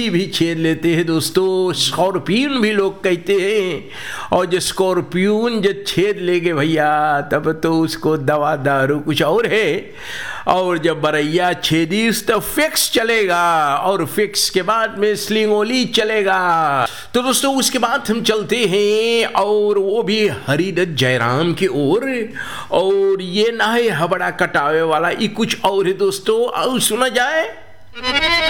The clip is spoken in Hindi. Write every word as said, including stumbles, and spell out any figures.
भी छेद लेते हैं दोस्तों, स्कॉर्पियन भी लोग कहते हैं। और जो स्कॉर्पियन जब छेद लेगे भैया तब तो उसको दवा दारू कुछ और है। और जब बरैया छेदीस तो फिक्स चलेगा, और फिक्स के बाद में स्लिंगोली चलेगा। तो दोस्तों उसके बाद हम चलते हैं और वो भी हरिदत्त जयराम की ओर। और, और ये ना है हबड़ा कटावे वाला, ये कुछ और है दोस्तों, और सुना जाए।